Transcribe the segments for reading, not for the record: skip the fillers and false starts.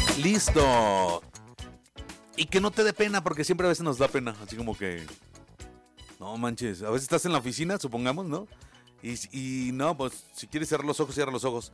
Listo. Y que no te dé pena, porque siempre a veces nos da pena. Así como que, no manches, a veces estás en la oficina, supongamos, ¿no? Y no, pues si quieres cerrar los ojos, cierra los ojos.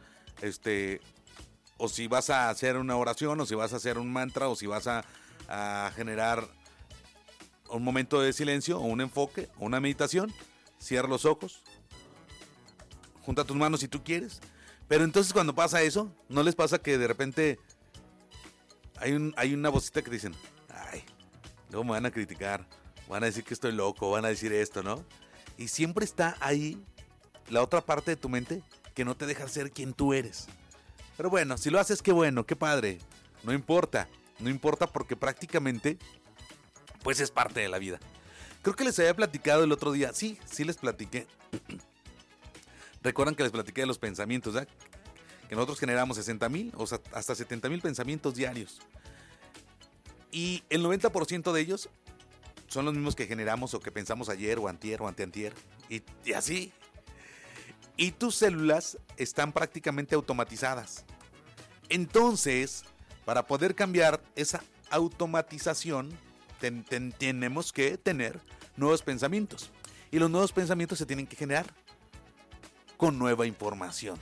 O si vas a hacer una oración, o si vas a hacer un mantra, o si vas a generar un momento de silencio, o un enfoque, o una meditación, cierra los ojos, junta tus manos si tú quieres. Pero entonces cuando pasa eso, ¿no les pasa que de repente hay una vocita que dicen, ay, luego me van a criticar, van a decir que estoy loco, van a decir esto, ¿no? Y siempre está ahí la otra parte de tu mente que no te deja ser quien tú eres. Pero bueno, si lo haces, qué bueno, qué padre. No importa porque prácticamente, pues es parte de la vida. Creo que les había platicado el otro día, sí les platiqué. Recuerdan que les platiqué de los pensamientos, ¿verdad? Que nosotros generamos 60,000 o sea, hasta 70,000 pensamientos diarios. Y el 90% de ellos son los mismos que generamos o que pensamos ayer o antier o anteantier. Y así. Y tus células están prácticamente automatizadas. Entonces, para poder cambiar esa automatización, tenemos que tener nuevos pensamientos. Y los nuevos pensamientos se tienen que generar con nueva información.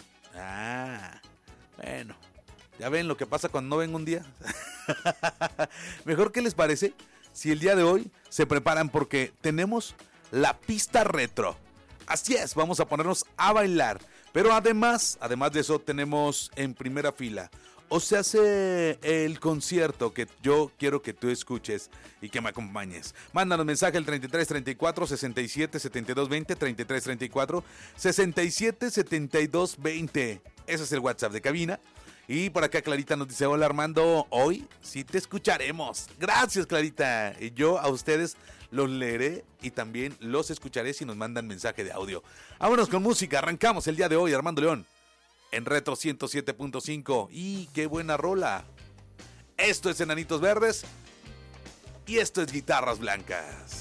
Bueno, ya ven lo que pasa cuando no ven un día. Mejor, ¿qué les parece si el día de hoy se preparan? Porque tenemos la pista retro. Así es, vamos a ponernos a bailar. Pero además de eso, tenemos en primera fila, o se hace el concierto que yo quiero que tú escuches y que me acompañes. Mándanos mensaje al 33 34 67 72 20, 33 34 67 72 20. Ese es el WhatsApp de cabina. Y por acá Clarita nos dice, hola Armando, hoy sí te escucharemos. Gracias, Clarita. Y yo a ustedes los leeré y también los escucharé si nos mandan mensaje de audio. Vámonos con música, arrancamos el día de hoy, Armando León, en Retro 107.5. Y qué buena rola. Esto es Enanitos Verdes y esto es Guitarras Blancas.